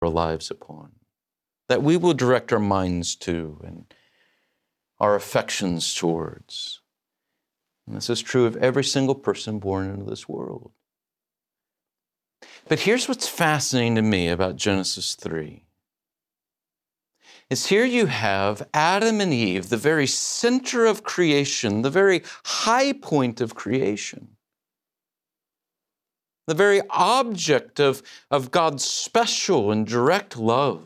our lives upon, that we will direct our minds to and our affections towards. And this is true of every single person born into this world. But here's what's fascinating to me about Genesis 3. Is here you have Adam and Eve, the very center of creation, the very high point of creation, the very object of God's special and direct love.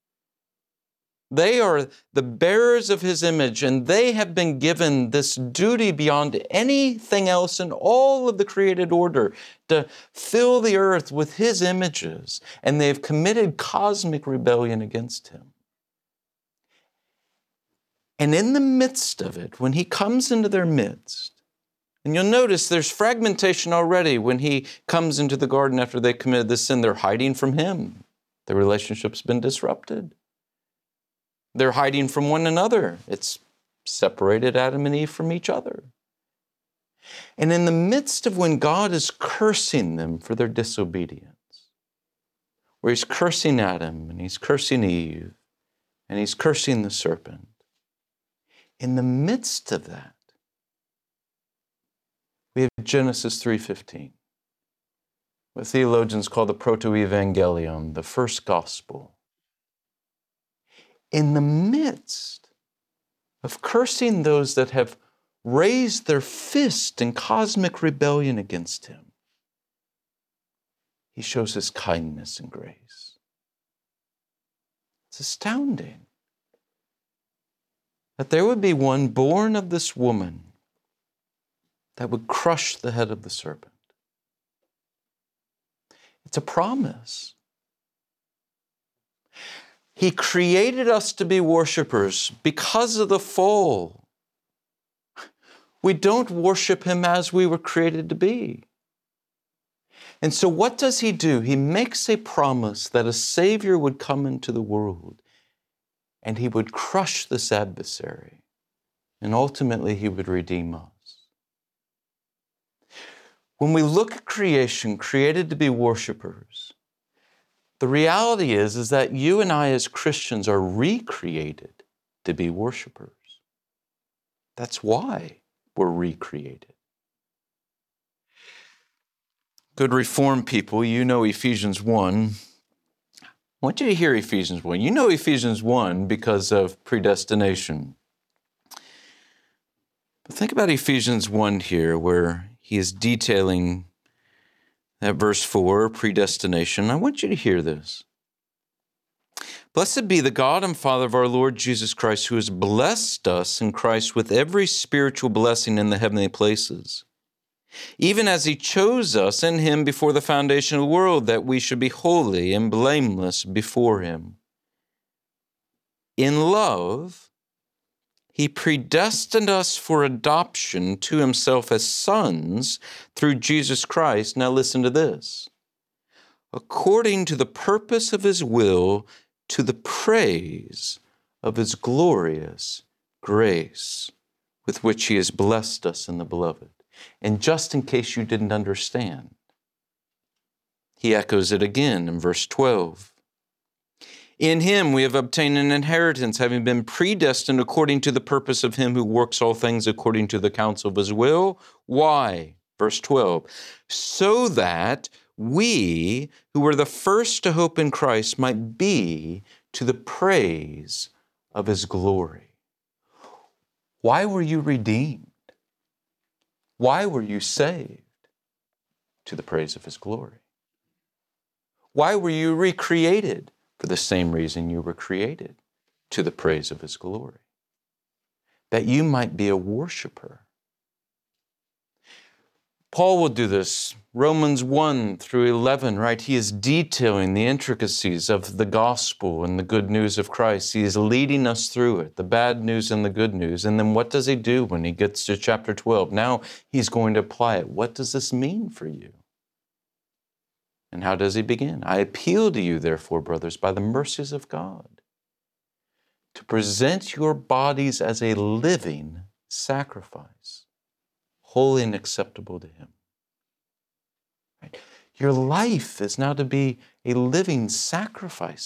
They are the bearers of His image, and they have been given this duty beyond anything else in all of the created order to fill the earth with His images, and they have committed cosmic rebellion against Him. And in the midst of it, when He comes into their midst, and you'll notice there's fragmentation already when He comes into the garden after they committed this sin. They're hiding from Him. The relationship's been disrupted. They're hiding from one another. It's separated Adam and Eve from each other. And in the midst of when God is cursing them for their disobedience, where He's cursing Adam and He's cursing Eve and He's cursing the serpent, in the midst of that, we have Genesis 3:15, what theologians call the proto-evangelion, the first gospel. In the midst of cursing those that have raised their fist in cosmic rebellion against Him, He shows His kindness and grace. It's astounding that there would be one born of this woman that would crush the head of the serpent. It's a promise. He created us to be worshipers because of the fall. We don't worship Him as we were created to be. And so what does He do? He makes a promise that a Savior would come into the world and He would crush this adversary, and ultimately He would redeem us. When we look at creation, created to be worshipers, the reality is that you and I as Christians are recreated to be worshipers. That's why we're recreated. Good Reformed people, you know Ephesians 1. I want you to hear Ephesians 1. You know Ephesians 1 because of predestination. But think about Ephesians 1 here, where he is detailing that verse 4, predestination. I want you to hear this. Blessed be the God and Father of our Lord Jesus Christ, who has blessed us in Christ with every spiritual blessing in the heavenly places, even as He chose us in Him before the foundation of the world, that we should be holy and blameless before Him. In love, He predestined us for adoption to Himself as sons through Jesus Christ. Now listen to this. According to the purpose of His will, to the praise of His glorious grace, with which He has blessed us in the Beloved. And just in case you didn't understand, he echoes it again in verse 12. In Him we have obtained an inheritance, having been predestined according to the purpose of Him who works all things according to the counsel of His will. Why? Verse 12. So that we, who were the first to hope in Christ, might be to the praise of His glory. Why were you redeemed? Why were you saved? To the praise of His glory. Why were you recreated? For the same reason you were created, to the praise of His glory. That you might be a worshiper. Paul will do this. Romans 1 through 11, right? He is detailing the intricacies of the gospel and the good news of Christ. He is leading us through it, the bad news and the good news. And then what does he do when he gets to chapter 12? Now he's going to apply it. What does this mean for you? And how does he begin? I appeal to you, therefore, brothers, by the mercies of God, to present your bodies as a living sacrifice, holy and acceptable to Him. Right? Your life is now to be a living sacrifice